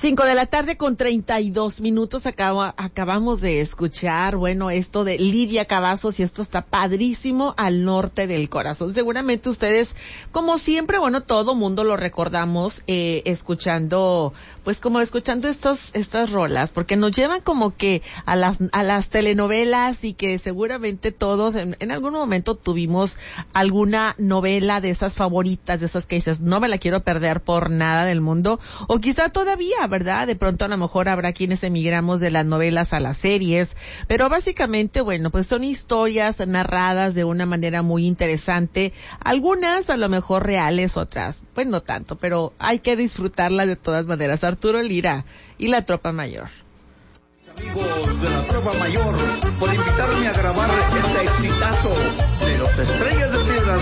5:32 acabamos de escuchar, bueno, esto de Lidia Cavazos, y esto está padrísimo, Al norte del corazón. Seguramente ustedes, como siempre, bueno, todo mundo lo recordamos, escuchando estas rolas, porque nos llevan como que a las telenovelas, y que seguramente todos en algún momento tuvimos alguna novela de esas favoritas, de esas que dices, no me la quiero perder por nada del mundo, o quizá todavía, ¿verdad? De pronto a lo mejor habrá quienes emigramos de las novelas a las series, pero básicamente, bueno, pues son historias narradas de una manera muy interesante, algunas a lo mejor reales, otras pues no tanto, pero hay que disfrutarlas de todas maneras. Arturo Lira y La Tropa Mayor. Amigos de La Tropa Mayor, por invitarme a grabar este exitazo de los Estrellas de Piedras